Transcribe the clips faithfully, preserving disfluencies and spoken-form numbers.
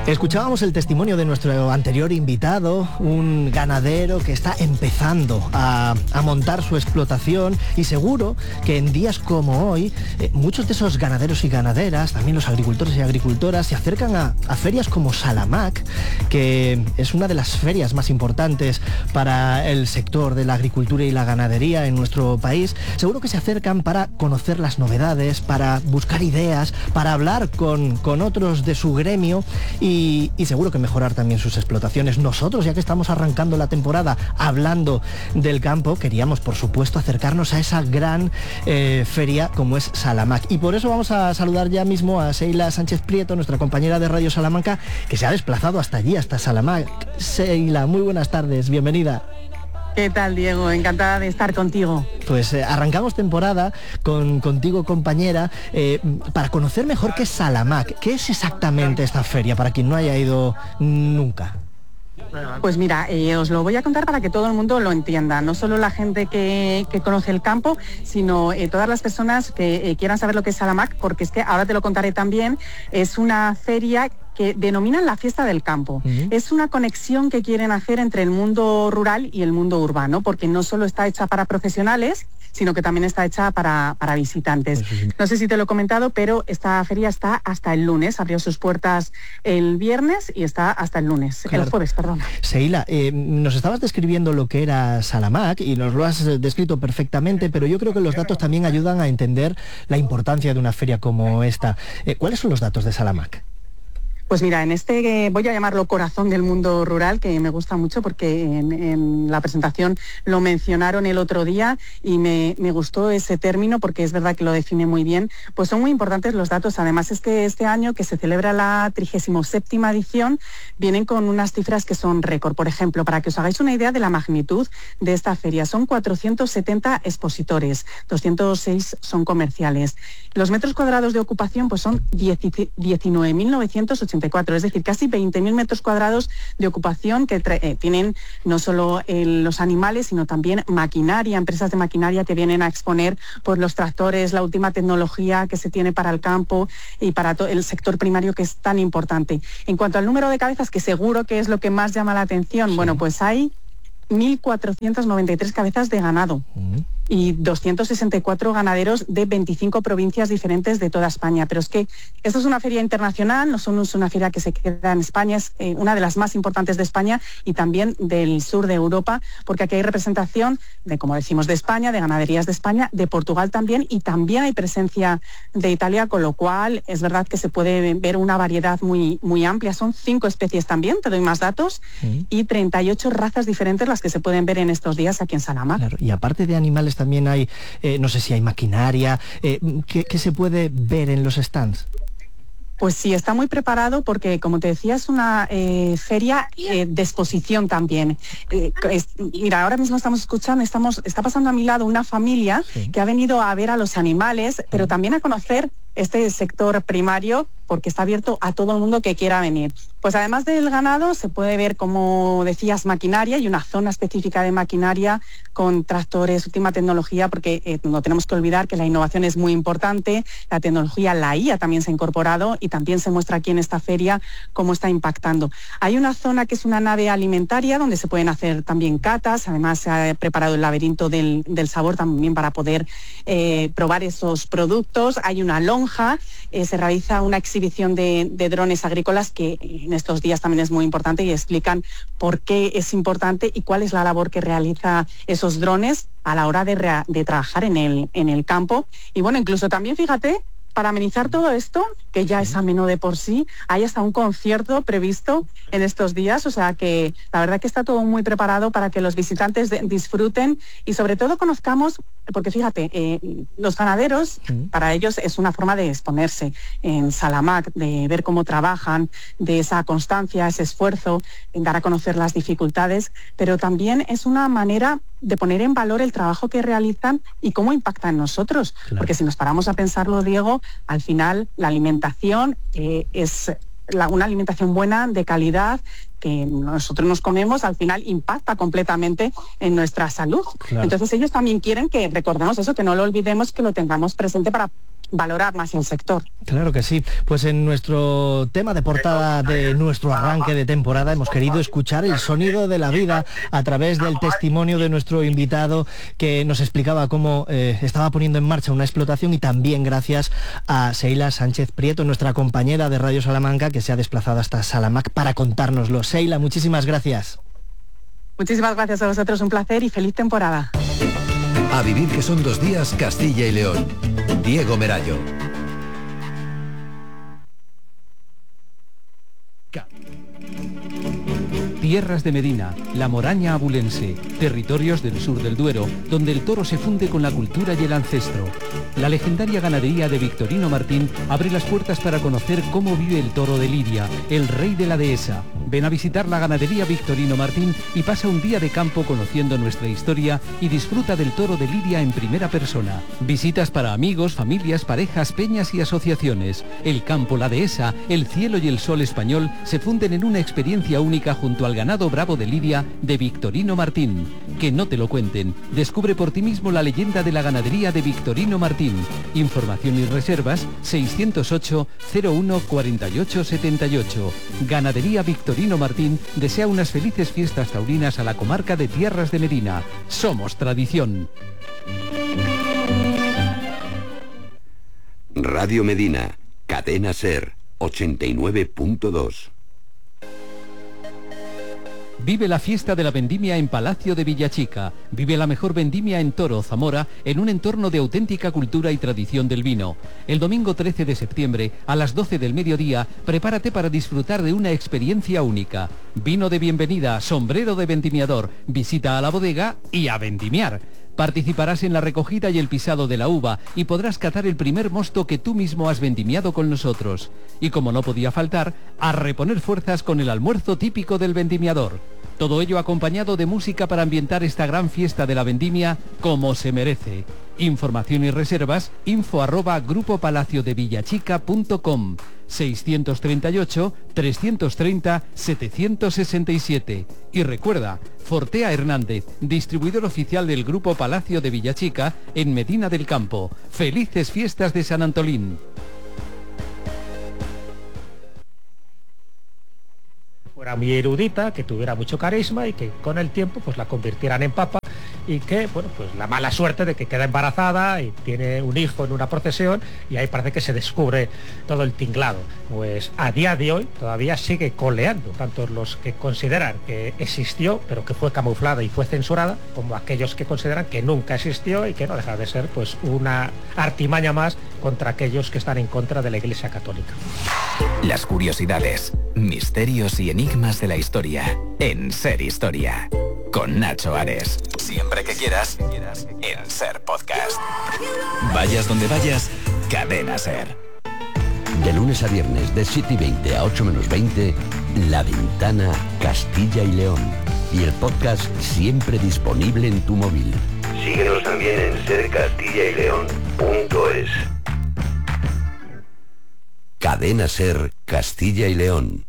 Escuchábamos el testimonio de nuestro anterior invitado, un ganadero que está empezando a, a montar su explotación, y seguro que en días como hoy eh, muchos de esos ganaderos y ganaderas, también los agricultores y agricultoras, se acercan a, a ferias como Salamac, que es una de las ferias más importantes para el sector de la agricultura y la ganadería en nuestro país. Seguro que se acercan para conocer las novedades, para buscar ideas, para hablar con, con otros de su gremio y Y, y seguro que mejorar también sus explotaciones. Nosotros, ya que estamos arrancando la temporada hablando del campo, queríamos, por supuesto, acercarnos a esa gran eh, feria como es Salamac. Y por eso vamos a saludar ya mismo a Seila Sánchez Prieto, nuestra compañera de Radio Salamanca, que se ha desplazado hasta allí, hasta Salamac. Seila, muy buenas tardes, bienvenida. ¿Qué tal, Diego? Encantada de estar contigo. Pues eh, arrancamos temporada con, contigo, compañera, eh, para conocer mejor qué es Salamac. ¿Qué es exactamente esta feria, para quien no haya ido nunca? Pues mira, eh, os lo voy a contar para que todo el mundo lo entienda, no solo la gente que, que conoce el campo, sino eh, todas las personas que eh, quieran saber lo que es Salamac, porque es que ahora te lo contaré también. Es una feria que denominan la fiesta del campo. Uh-huh. Es una conexión que quieren hacer entre el mundo rural y el mundo urbano, porque no solo está hecha para profesionales, sino que también está hecha para, para visitantes. Uh-huh. No sé si te lo he comentado, pero esta feria está hasta el lunes. Abrió sus puertas el viernes y está hasta el lunes, claro. El jueves, perdón. Seila, eh, nos estabas describiendo lo que era Salamac y nos lo has descrito perfectamente, pero yo creo que los datos también ayudan a entender la importancia de una feria como esta. Eh, ¿Cuáles son los datos de Salamac? Pues mira, en este, eh, voy a llamarlo corazón del mundo rural, que me gusta mucho porque en, en la presentación lo mencionaron el otro día y me, me gustó ese término porque es verdad que lo define muy bien. Pues son muy importantes los datos. Además es que este año, que se celebra la trigésima séptima edición, vienen con unas cifras que son récord. Por ejemplo, para que os hagáis una idea de la magnitud de esta feria, son cuatrocientos setenta expositores, doscientos seis son comerciales. Los metros cuadrados de ocupación pues son diecinueve mil novecientos ochenta y cuatro, es decir, casi veinte mil metros cuadrados de ocupación que eh, tienen no solo eh, los animales, sino también maquinaria, empresas de maquinaria que vienen a exponer pues, los tractores, la última tecnología que se tiene para el campo y para todo el sector primario, que es tan importante. En cuanto al número de cabezas, que seguro que es lo que más llama la atención, sí. Bueno, pues hay mil cuatrocientas noventa y tres cabezas de ganado. Uh-huh. Y doscientos sesenta y cuatro ganaderos de veinticinco provincias diferentes de toda España. Pero es que esto es una feria internacional, no solo es una feria que se queda en España, es eh, una de las más importantes de España y también del sur de Europa, porque aquí hay representación de, como decimos, de España, de ganaderías de España, de Portugal también, y también hay presencia de Italia, con lo cual es verdad que se puede ver una variedad muy, muy amplia. Son cinco especies también, te doy más datos, sí. Y treinta y ocho razas diferentes las que se pueden ver en estos días aquí en Salamac. Claro, y aparte de animales también hay, eh, no sé si hay maquinaria, eh, ¿qué, ¿qué se puede ver en los stands? Pues sí, está muy preparado porque, como te decía, es una eh, feria eh, de exposición también. Eh, es, mira, ahora mismo estamos escuchando, estamos, está pasando a mi lado una familia, sí, que ha venido a ver a los animales, pero también a conocer este sector primario, porque está abierto a todo el mundo que quiera venir. Pues además del ganado se puede ver, como decías, maquinaria, y una zona específica de maquinaria con tractores, última tecnología, porque eh, no tenemos que olvidar que la innovación es muy importante, la tecnología, la I A también se ha incorporado y también se muestra aquí en esta feria cómo está impactando. Hay una zona que es una nave alimentaria donde se pueden hacer también catas, además se ha preparado el laberinto del, del sabor también para poder eh, probar esos productos. Hay una lonja, eh, se realiza una exhibición de, de drones agrícolas que en estos días también es muy importante y explican por qué es importante y cuál es la labor que realiza esos drones a la hora de, rea- de trabajar en el, en el campo. Y bueno, incluso también, fíjate, para amenizar todo esto, que ya es ameno de por sí, hay hasta un concierto previsto en estos días, o sea que la verdad que está todo muy preparado para que los visitantes de, disfruten y sobre todo conozcamos, porque fíjate, eh, los ganaderos, sí, para ellos es una forma de exponerse en Salamac, de ver cómo trabajan, de esa constancia, ese esfuerzo, en dar a conocer las dificultades, pero también es una manera de poner en valor el trabajo que realizan y cómo impacta en nosotros. Claro. Porque si nos paramos a pensarlo, Diego, al final la alimentación eh, es la, una alimentación buena, de calidad, que nosotros nos comemos, al final impacta completamente en nuestra salud. Claro. Entonces ellos también quieren que recordemos eso, que no lo olvidemos, que lo tengamos presente para valorar más el sector. Claro que sí. Pues en nuestro tema de portada de nuestro arranque de temporada hemos querido escuchar el sonido de la vida a través del testimonio de nuestro invitado, que nos explicaba cómo eh, estaba poniendo en marcha una explotación, y también gracias a Seila Sánchez Prieto, nuestra compañera de Radio Salamanca, que se ha desplazado hasta Salamac para contárnoslo. Seila, muchísimas gracias. Muchísimas gracias a vosotros, un placer y feliz temporada. A vivir que son dos días, Castilla y León. Diego Merayo. Tierras de Medina, la Moraña abulense, territorios del sur del Duero, donde el toro se funde con la cultura y el ancestro. La legendaria ganadería de Victorino Martín abre las puertas para conocer cómo vive el toro de Lidia, el rey de la dehesa. Ven a visitar la ganadería Victorino Martín y pasa un día de campo conociendo nuestra historia y disfruta del toro de Lidia en primera persona. Visitas para amigos, familias, parejas, peñas y asociaciones. El campo, la dehesa, el cielo y el sol español se funden en una experiencia única junto al ganado bravo de Lidia de Victorino Martín. Que no te lo cuenten. Descubre por ti mismo la leyenda de la ganadería de Victorino Martín. Información y reservas seiscientos ocho, cero uno, cuarenta y ocho, setenta y ocho. Ganadería Victorino Martín desea unas felices fiestas taurinas a la comarca de Tierras de Medina. Somos tradición. Radio Medina, Cadena Ser, ochenta y nueve punto dos. Vive la fiesta de la vendimia en Palacio de Villachica. Vive la mejor vendimia en Toro, Zamora, en un entorno de auténtica cultura y tradición del vino. El domingo trece de septiembre, a las doce del mediodía, prepárate para disfrutar de una experiencia única. Vino de bienvenida, sombrero de vendimiador, visita a la bodega y a vendimiar. Participarás en la recogida y el pisado de la uva y podrás catar el primer mosto que tú mismo has vendimiado con nosotros. Y como no podía faltar, a reponer fuerzas con el almuerzo típico del vendimiador. Todo ello acompañado de música para ambientar esta gran fiesta de la vendimia como se merece. Información y reservas, info arroba grupo palacio de villachica punto com, seiscientos treinta y ocho, trescientos treinta, setecientos sesenta y siete. Y recuerda, Fortea Hernández, distribuidor oficial del Grupo Palacio de Villachica en Medina del Campo. ¡Felices fiestas de San Antolín! Fuera muy erudita, que tuviera mucho carisma y que con el tiempo pues la convirtieran en papa, y que, bueno, pues la mala suerte de que queda embarazada y tiene un hijo en una procesión, y ahí parece que se descubre todo el tinglado. Pues a día de hoy todavía sigue coleando, tanto los que consideran que existió pero que fue camuflada y fue censurada, como aquellos que consideran que nunca existió y que no deja de ser pues una artimaña más contra aquellos que están en contra de la Iglesia Católica. Las curiosidades, misterios y enigmas de la historia en Ser Historia. Con Nacho Ares. Siempre que quieras, en Ser Podcast. Vayas donde vayas, Cadena Ser. De lunes a viernes, de siete y veinte a ocho menos veinte, La Ventana Castilla y León. Y el podcast siempre disponible en tu móvil. Síguenos también en ser castilla y león punto es. Cadena Ser Castilla y León.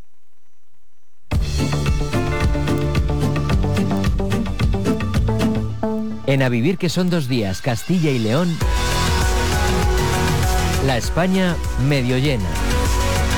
En A Vivir que son dos días, Castilla y León, la España medio llena.